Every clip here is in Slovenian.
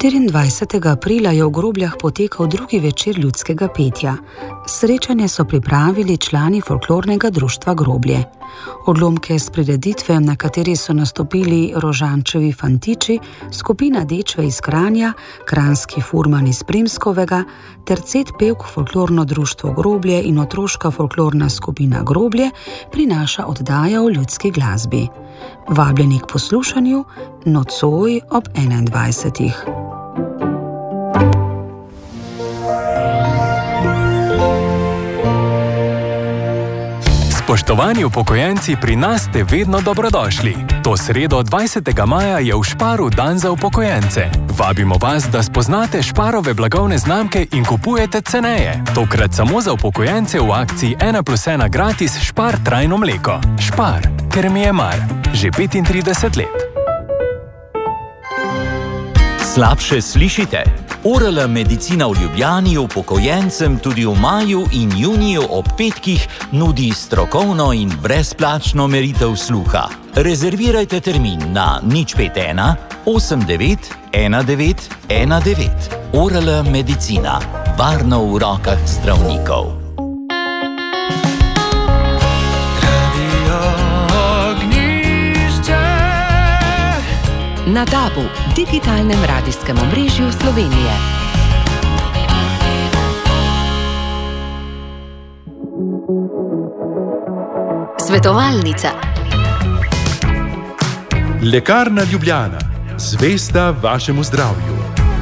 24. aprila je v Grobljah potekal drugi večer ljudskega petja. Srečanje so pripravili člani folklornega društva Groblje. Odlomke s prireditve, na kateri so nastopili Rožančevi fantiči, skupina Dečve iz Kranja, Kranjski furman iz Primskovega ter cet pevk folklorno društvo Groblje in otroška folklorna skupina Groblje, prinaša oddaja o ljudski glasbi. Vabljeni k poslušanju nocoj ob 21. Spoštovani upokojenci, pri nas ste vedno dobrodošli. To sredo 20. maja je v Šparu dan za upokojence. Vabimo vas, da spoznate Šparove blagovne znamke in kupujete ceneje. Tokrat samo za upokojence v akciji 1+1 gratis Špar trajno mleko. Špar, ker mi je mar. Že 35 let. Slabše slišite? Oral medicina v Ljubljani upokojencem tudi v maju in juniju ob petkih nudi strokovno in brezplačno meritev sluha. Rezervirajte termin na 051 89 19 19. Oral medicina. Varno v rokah zdravnikov. Na DAB-u, digitalnem radijskem omrežju Slovenije. Svetovalnica. Lekarna Ljubljana. Zvesta vašemu zdravju.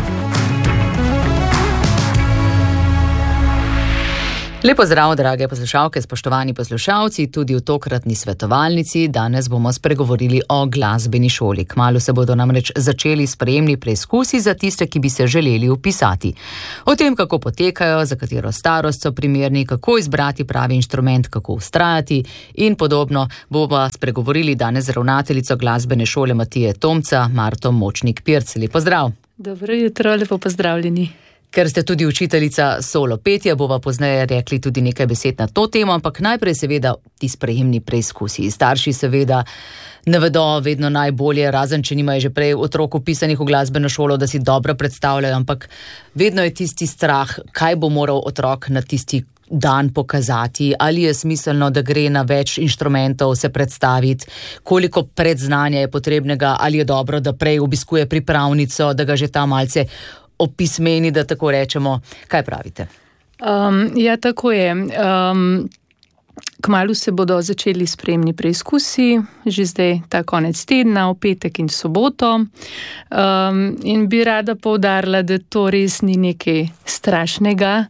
Lepo zdrav, drage poslušalke, spoštovani poslušalci, tudi v tokratni svetovalnici. Danes bomo spregovorili o glasbeni šoli. Kmalu se bodo namreč začeli sprejemni preizkusi za tiste, ki bi se želeli vpisati. O tem, kako potekajo, za katero starost so primerni, kako izbrati pravi inštrument, kako vztrajati in podobno, bomo spregovorili danes z ravnateljico glasbene šole Matije Tomca, Marto Močnik-Pirc. Lepo zdrav. Dobro jutro, lepo pozdravljeni. Ker ste tudi učiteljica solo petja, bova pozneje rekli tudi nekaj besed na to temo, ampak najprej seveda ti sprejemni preizkusi. Starši seveda ne vedo vedno najbolje, razen če nimajo že prej otrok vpisanih v glasbeno šolo, da si dobro predstavljajo, ampak vedno je tisti strah, kaj bo moral otrok na tisti dan pokazati, ali je smiselno, da gre na več inštrumentov se predstaviti, koliko predznanja je potrebnega, ali je dobro, da prej obiskuje pripravnico, da ga že ta malce opismeni, da tako rečemo. Kaj pravite? Ja, tako je. Kmalu se bodo začeli sprejemni preizkusi, že zdaj ta konec tedna, v petek in soboto. In bi rada poudarila, da to res ni nekaj strašnega.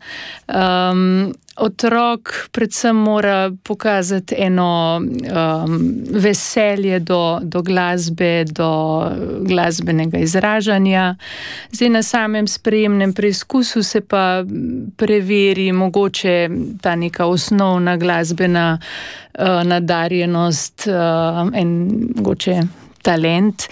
Otrok predvsem mora pokazati eno veselje do glasbe, do glasbenega izražanja. Zdaj na samem sprejemnem preizkusu se pa preveri mogoče ta neka osnovna glasbena nadarjenost in mogoče talent.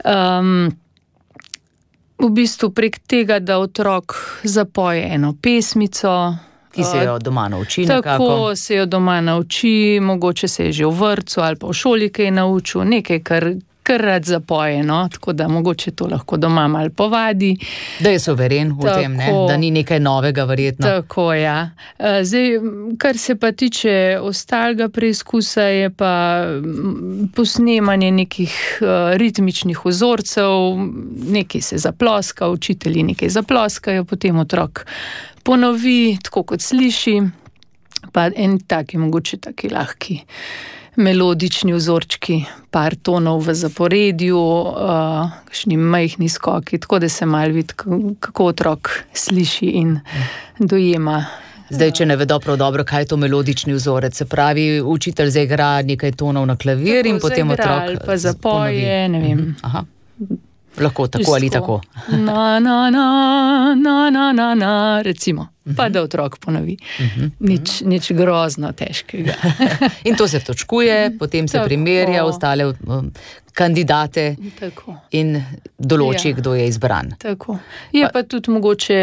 V bistvu prek tega, da otrok zapoje eno pesmico, ki se jo doma nauči nekako. Tako se jo doma nauči, mogoče se je že v vrtcu ali pa v šoli kaj naučil, nekaj, kar rad zapoje, no? Tako da mogoče to lahko doma malo povadi. Da je suveren v tem, ne? Da ni nekaj novega verjetno. Tako, ja. Zdaj, kar se pa tiče ostalega preizkusa, je pa posnemanje nekih ritmičnih vzorcev, nekaj se zaploska, učitelji nekaj zaploskajo, potem otrok ponovi, tako kot sliši, pa en taki, mogoče taki lahki melodični vzorčki, par tonov v zaporedju, kakšni majhni skoki, tako da se malo vidi, kako otrok sliši in dojema. Zdaj, če ne vedo prav dobro, kaj je to melodični vzorec, se pravi, učitelj zaigra nekaj tonov na klavir in potem otrok ali pa zapoje, ne vem. Aha. Lahko tako ali tako. Na, na, na, na, na, na, na, recimo. Pa da otrok ponovi. Nič grozno težkega. In to se točkuje, potem se primerja ostale kandidate in določi, kdo je izbran. Tako. Je pa tudi mogoče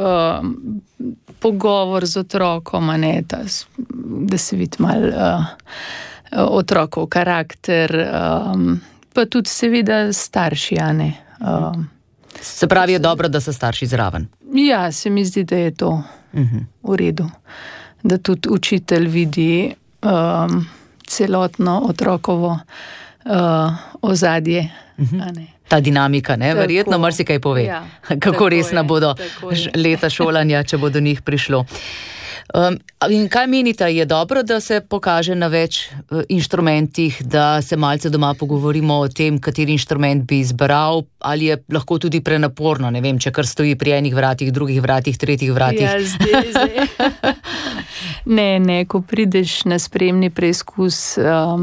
pogovor z otrokom, da se vidi malo otrokov karakter, pa tudi seveda starši, Se pravi, je dobro, da so starši zraven. Ja, se mi zdi, da je to v redu. Da tudi učitelj vidi celotno otrokovo ozadje. Ta dinamika, ne? Verjetno marsikaj pove. Ja, kako resna bodo leta šolanja, če bo do njih prišlo. In kaj menite, je dobro, da se pokaže na več inštrumentih, da se malce doma pogovorimo o tem, kateri inštrument bi izbral, ali je lahko tudi prenaporno, ne vem, če kar stoji pri enih vratih, drugih vratih, tretjih vratih. Ja, zdaj. Ne, ko prideš na sprejemni preizkus,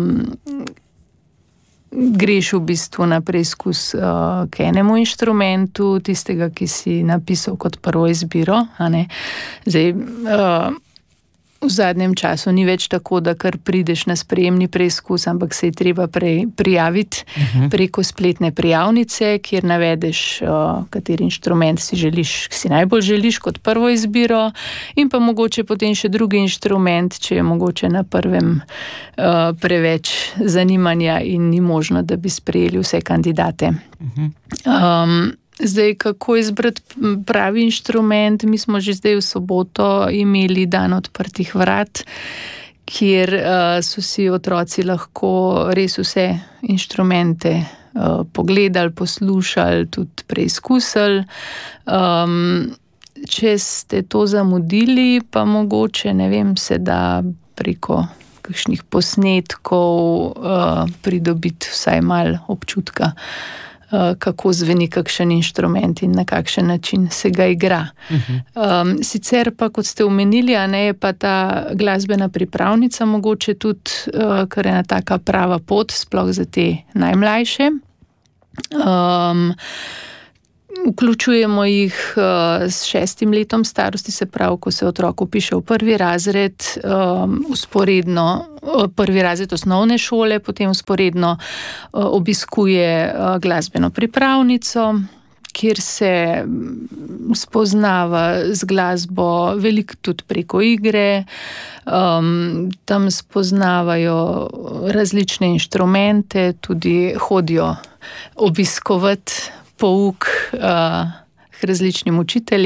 greš v bistvu na preizkus k enemu inštrumentu, tistega, ki si napisal kot prvo izbiro. Zdaj, v zadnjem času ni več tako, da kar prideš na sprejemni preizkus, ampak se je treba prijaviti preko spletne prijavnice, kjer navedeš, kateri inštrument si najbolj želiš kot prvo izbiro, in pa mogoče potem še drugi inštrument, če je mogoče na prvem preveč zanimanja in ni možno, da bi sprejeli vse kandidate. Zdaj, kako izbrati pravi inštrument? Mi smo že zdaj v soboto imeli dan odprtih vrat, kjer so si otroci lahko res vse inštrumente pogledali, poslušali, tudi preizkusili. Če ste to zamudili, pa mogoče, ne vem, se da preko kakšnih posnetkov pridobiti vsaj malo občutka, kako zveni kakšen inštrument in na kakšen način se ga igra. Sicer pa, kot ste omenili, je pa ta glasbena pripravnica mogoče tudi kar ena taka prava pot, sploh za te najmlajše. Vključujemo jih s 6 letom starosti, se pravi, ko se otrok vpiše v prvi razred, vzporedno prvi razred osnovne šole, potem vzporedno obiskuje glasbeno pripravnico, kjer se spoznava z glasbo veliko tudi preko igre, tam spoznavajo različne inštrumente, tudi hodijo obiskovati pouk k različnim učiteljem.